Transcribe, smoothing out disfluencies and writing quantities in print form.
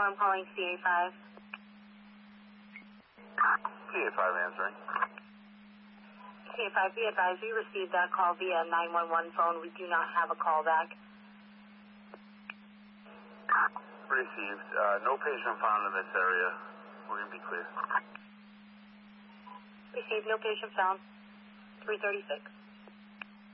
I'm calling CA5. CA5 answering. CA5, be advised, we received that call via 911 phone. We do not have a callback. Received. No patient found in this area. We're going to be clear. Received, no patient found. 336.